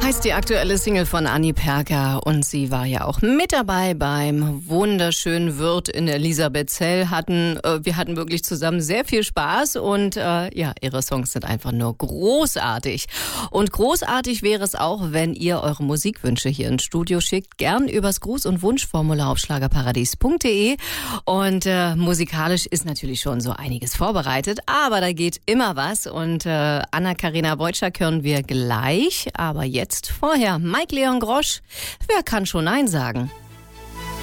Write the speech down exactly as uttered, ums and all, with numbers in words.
heißt die aktuelle Single von Anni Perker und sie war ja auch mit dabei beim wunderschönen Wirt in Elisabethzell. Hatten, äh, wir hatten wirklich zusammen sehr viel Spaß und äh, ja, ihre Songs sind einfach nur großartig. Und großartig wäre es auch, wenn ihr eure Musikwünsche hier ins Studio schickt, gern übers Gruß- und Wunschformular auf schlagerparadies punkt de. Und äh, musikalisch ist natürlich schon so einiges vorbereitet, aber da geht immer was und äh, Anna-Karina Wojcik hören wir gleich, aber jetzt vorher Mike Leon Grosch. Wer kann schon Nein sagen?